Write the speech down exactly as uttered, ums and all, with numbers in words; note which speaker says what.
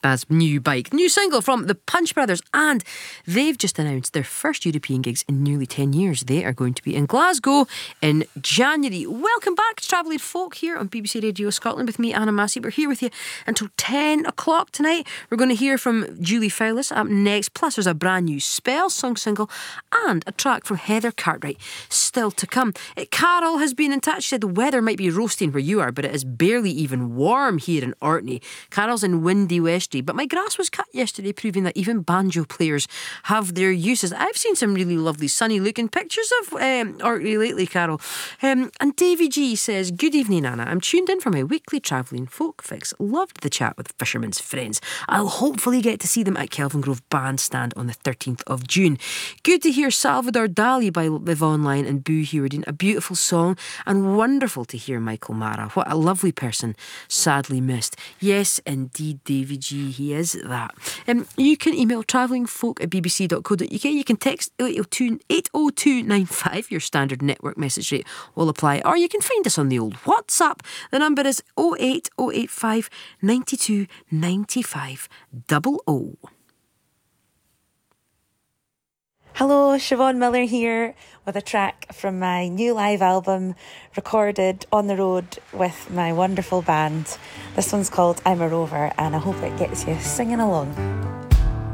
Speaker 1: That's New Bike. New single from the Punch Brothers, and they've just announced their first European gigs in nearly ten years. They are going to be in Glasgow in January. Welcome back to Travelling Folk here on B B C Radio Scotland with me, Anna Massey. We're here with you until ten o'clock tonight. We're going to hear from Julie Fowlis up next, plus there's a brand new Spell song single and a track from Heather Cartwright still to come. Uh, Carol has been in touch. She said the weather might be roasting where you are, but it is barely even warm here in Orkney. Carol's in windy Westry, but my grass was cut yesterday, proving that even banjo players have their uses. I've seen some really lovely sunny looking pictures of um, Orkney lately, Carol. Um, and Davy G says, good evening, Anna. I'm tuned in for my weekly Travelling Folk fix. Loved the chat with Fisherman's Friends. I'll hopefully get to see them at Kelvin Grove Bandstand on the thirteenth of June. Good to hear Salvador Dali by Live Online and Boo Hewardine. A beautiful song, and wonderful to hear Michael Mara. What a lovely person, sadly missed. Yes, indeed, Davy G, he is that. Um, you can email travellingfolk at b b c dot co dot u k. You can text eight oh two nine five. Your standard network message rate will apply. Or you can find us on the old WhatsApp. The number is oh eight oh eight five nine two nine five double oh.
Speaker 2: Hello, Siobhan Miller here with a track from my new live album recorded on the road with my wonderful band. This one's called I'm a Rover, and I hope it gets you singing along.